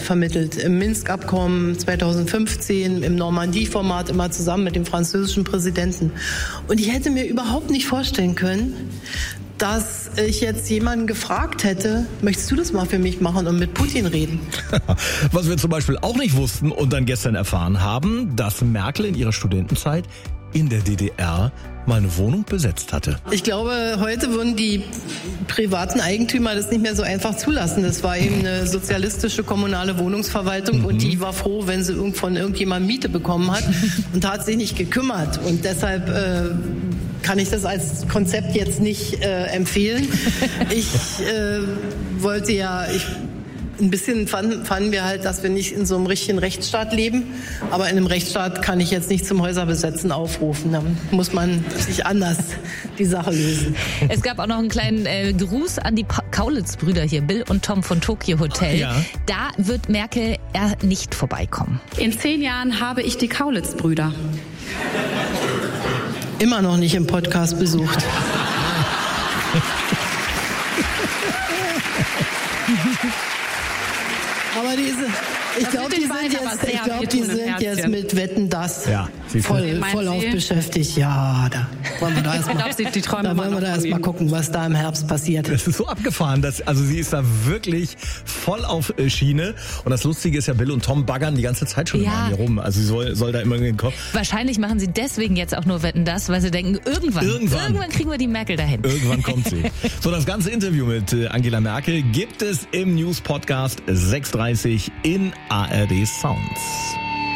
vermittelt. Im Minsk-Abkommen 2015, im Normandie-Format immer zusammen mit dem französischen Präsidenten. Und ich hätte mir überhaupt nicht vorstellen können, dass ich jetzt jemanden gefragt hätte, möchtest du das mal für mich machen und mit Putin reden? Was wir zum Beispiel auch nicht wussten und dann gestern erfahren haben, dass Merkel in ihrer Studentenzeit in der DDR mal eine Wohnung besetzt hatte. Ich glaube, heute würden die privaten Eigentümer das nicht mehr so einfach zulassen. Das war eben eine sozialistische kommunale Wohnungsverwaltung und die war froh, wenn sie von irgendjemandem Miete bekommen hat und hat sich nicht gekümmert. Und deshalb kann ich das als Konzept jetzt nicht empfehlen. Ein bisschen fanden wir halt, dass wir nicht in so einem richtigen Rechtsstaat leben. Aber in einem Rechtsstaat kann ich jetzt nicht zum Häuserbesetzen aufrufen. Da muss man sich anders die Sache lösen. Es gab auch noch einen kleinen Gruß an die Kaulitz-Brüder hier, Bill und Tom von Tokyo Hotel. Ja. Da wird Merkel nicht vorbeikommen. In 10 Jahren habe ich die Kaulitz-Brüder immer noch nicht im Podcast besucht. Aber ich glaube, die sind jetzt mit Wetten, das voll auf beschäftigt. Ja, da wollen wir da erstmal gucken, was da im Herbst passiert. Das ist so abgefahren, sie ist da wirklich voll auf Schiene. Und das Lustige ist ja, Bill und Tom baggern die ganze Zeit schon immer an ihr rum. Also sie soll da immer in den Kopf. Wahrscheinlich machen sie deswegen jetzt auch nur Wetten, das, weil sie denken, irgendwann kriegen wir die Merkel dahin. Irgendwann kommt sie. So, das ganze Interview mit Angela Merkel gibt es im News-Podcast 6:30 in ARD Sounds.